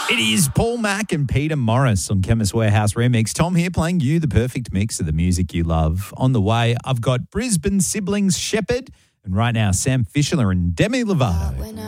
It is Paul Mack and Peter Morris on Chemist Warehouse Remix. Tom here playing you the perfect mix of the music you love. On the way, I've got Brisbane siblings Shepherd, and right now Sam Fischler and Demi Lovato.